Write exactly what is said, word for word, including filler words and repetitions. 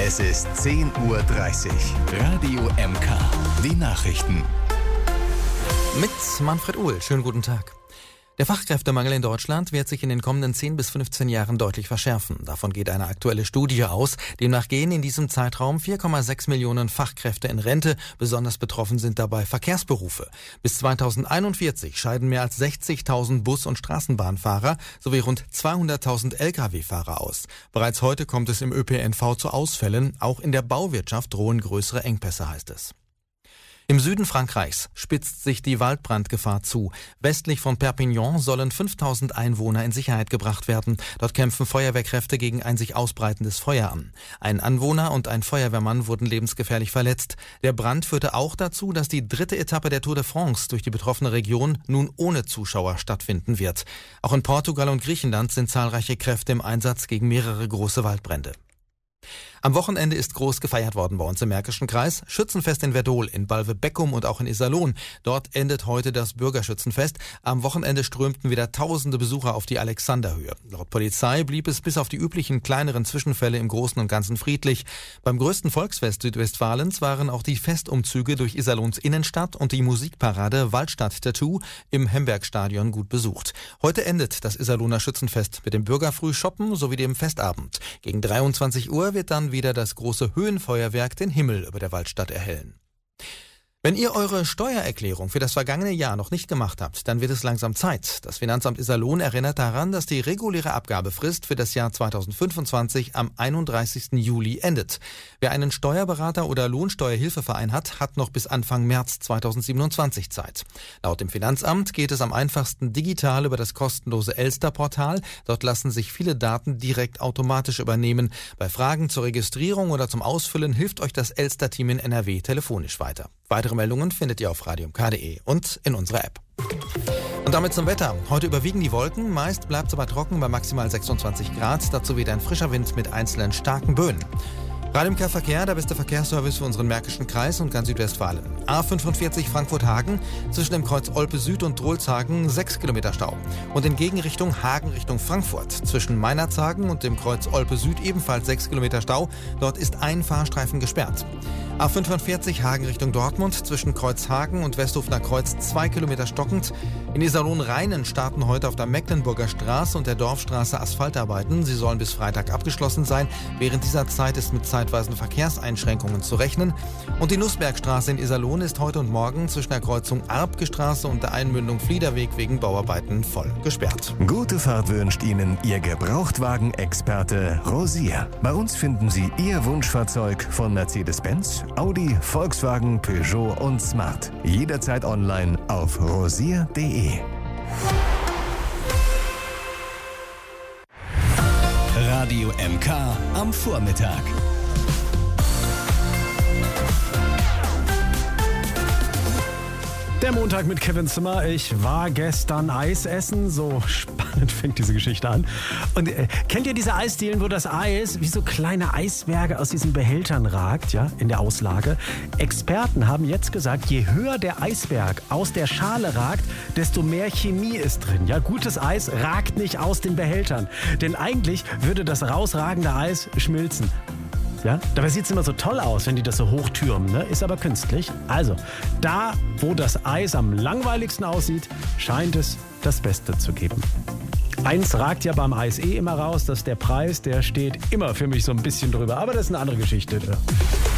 Es ist zehn Uhr dreißig. Radio M K. Die Nachrichten. Mit Manfred Uhl. Schönen guten Tag. Der Fachkräftemangel in Deutschland wird sich in den kommenden zehn bis fünfzehn Jahren deutlich verschärfen. Davon geht eine aktuelle Studie aus. Demnach gehen in diesem Zeitraum vier Komma sechs Millionen Fachkräfte in Rente. Besonders betroffen sind dabei Verkehrsberufe. Bis zweitausendeinundvierzig scheiden mehr als sechzigtausend Bus- und Straßenbahnfahrer sowie rund zweihunderttausend L K W-Fahrer aus. Bereits heute kommt es im Ö P N V zu Ausfällen. Auch in der Bauwirtschaft drohen größere Engpässe, heißt es. Im Süden Frankreichs spitzt sich die Waldbrandgefahr zu. Westlich von Perpignan sollen fünftausend Einwohner in Sicherheit gebracht werden. Dort kämpfen Feuerwehrkräfte gegen ein sich ausbreitendes Feuer an. Ein Anwohner und ein Feuerwehrmann wurden lebensgefährlich verletzt. Der Brand führte auch dazu, dass die dritte Etappe der Tour de France durch die betroffene Region nun ohne Zuschauer stattfinden wird. Auch in Portugal und Griechenland sind zahlreiche Kräfte im Einsatz gegen mehrere große Waldbrände. Am Wochenende ist groß gefeiert worden bei uns im Märkischen Kreis. Schützenfest in Werdohl, in Balve-Beckum und auch in Iserlohn. Dort endet heute das Bürgerschützenfest. Am Wochenende strömten wieder tausende Besucher auf die Alexanderhöhe. Laut Polizei blieb es bis auf die üblichen kleineren Zwischenfälle im Großen und Ganzen friedlich. Beim größten Volksfest Südwestfalens waren auch die Festumzüge durch Iserlohns Innenstadt und die Musikparade Waldstadt-Tattoo im Hembergstadion gut besucht. Heute endet das Iserlohner Schützenfest mit dem Bürgerfrühschoppen sowie dem Festabend. Gegen dreiundzwanzig Uhr wird dann wieder das große Höhenfeuerwerk den Himmel über der Waldstadt erhellen. Wenn ihr eure Steuererklärung für das vergangene Jahr noch nicht gemacht habt, dann wird es langsam Zeit. Das Finanzamt Iserlohn erinnert daran, dass die reguläre Abgabefrist für das Jahr zweitausendfünfundzwanzig am einunddreißigsten Juli endet. Wer einen Steuerberater oder Lohnsteuerhilfeverein hat, hat noch bis Anfang März zweitausendsiebenundzwanzig Zeit. Laut dem Finanzamt geht es am einfachsten digital über das kostenlose Elster-Portal. Dort lassen sich viele Daten direkt automatisch übernehmen. Bei Fragen zur Registrierung oder zum Ausfüllen hilft euch das Elster-Team in N R W telefonisch weiter. Weitere Meldungen findet ihr auf radio m k punkt de und in unserer App. Und damit zum Wetter. Heute überwiegen die Wolken, meist bleibt es aber trocken bei maximal sechsundzwanzig Grad. Dazu weht ein frischer Wind mit einzelnen starken Böen. Radio M K Verkehr, der beste Verkehrsservice für unseren Märkischen Kreis und ganz Südwestfalen. A fünfundvierzig Frankfurt-Hagen, zwischen dem Kreuz Olpe Süd und Drolshagen sechs Kilometer Stau. Und in Gegenrichtung Hagen Richtung Frankfurt, zwischen Meinerzhagen und dem Kreuz Olpe Süd ebenfalls sechs Kilometer Stau. Dort ist ein Fahrstreifen gesperrt. A fünfundvierzig Hagen Richtung Dortmund, zwischen Kreuzhagen und Westhofener Kreuz zwei Kilometer stockend. In Iserlohn-Rheinen starten heute auf der Mecklenburger Straße und der Dorfstraße Asphaltarbeiten. Sie sollen bis Freitag abgeschlossen sein. Während dieser Zeit ist mit zeitweisen Verkehrseinschränkungen zu rechnen. Und die Nussbergstraße in Iserlohn ist heute und morgen zwischen der Kreuzung Arbgestraße und der Einmündung Fliederweg wegen Bauarbeiten voll gesperrt. Gute Fahrt wünscht Ihnen Ihr Gebrauchtwagen-Experte Rosier. Bei uns finden Sie Ihr Wunschfahrzeug von Mercedes-Benz, Audi, Volkswagen, Peugeot und Smart. Jederzeit online auf rosier punkt de. Radio M K am Vormittag. Der Montag mit Kevin Zimmer. Ich war gestern Eis essen. So spannend fängt diese Geschichte an. Und äh, kennt ihr diese Eisdielen, wo das Eis wie so kleine Eisberge aus diesen Behältern ragt, ja, in der Auslage? Experten haben jetzt gesagt, je höher der Eisberg aus der Schale ragt, desto mehr Chemie ist drin. Ja, gutes Eis ragt nicht aus den Behältern. Denn eigentlich würde das rausragende Eis schmilzen. Ja? Dabei sieht es immer so toll aus, wenn die das so hochtürmen, ne? Ist aber künstlich. Also, da, wo das Eis am langweiligsten aussieht, scheint es das Beste zu geben. Eins ragt ja beim Eis eh immer raus, dass der Preis, der steht immer für mich so ein bisschen drüber. Aber das ist eine andere Geschichte.